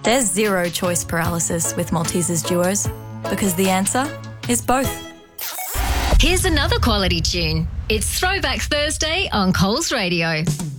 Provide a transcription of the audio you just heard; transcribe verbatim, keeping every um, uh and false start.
There's zero choice paralysis with Malteser's duos because the answer is both. Here's another quality tune. It's Throwback Thursday on Coles Radio.